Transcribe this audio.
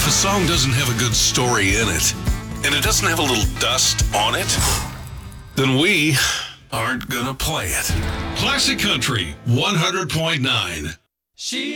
If a song doesn't have a good story in it, and it doesn't have a little dust on it, then we aren't gonna play it. Classic Country 100.9.